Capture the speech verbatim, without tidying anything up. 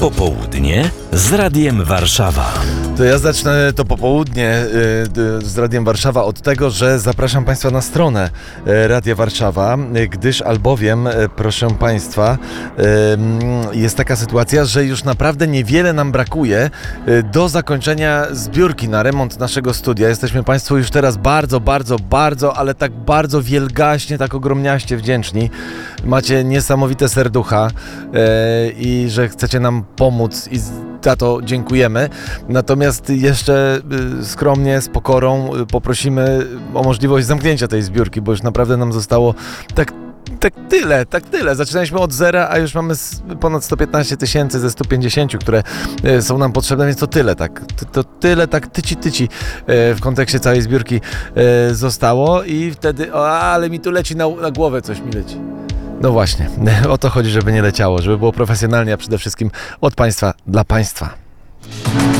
Popołudnie z Radiem Warszawa. To ja zacznę to popołudnie y, z Radiem Warszawa od tego, że zapraszam Państwa na stronę y, Radia Warszawa, y, gdyż albowiem, y, proszę Państwa, y, jest taka sytuacja, że już naprawdę niewiele nam brakuje y, do zakończenia zbiórki na remont naszego studia. Jesteśmy Państwu już teraz bardzo, bardzo, bardzo, ale tak bardzo wielgaśnie, tak ogromniaście wdzięczni. Macie niesamowite serducha y, i że chcecie nam pomóc i za to dziękujemy. Natomiast jeszcze y, skromnie, z pokorą y, poprosimy o możliwość zamknięcia tej zbiórki, bo już naprawdę nam zostało tak, tak tyle, tak tyle. Zaczynaliśmy od zera, a już mamy ponad sto piętnaście tysięcy ze stu pięćdziesięciu, które y, są nam potrzebne, więc to tyle, tak. To, to tyle, tak tyci, tyci y, w kontekście całej zbiórki y, zostało i wtedy, o, ale mi tu leci na, na głowę, coś mi leci. No właśnie, o to chodzi, żeby nie leciało, żeby było profesjonalnie, a przede wszystkim od Państwa dla Państwa.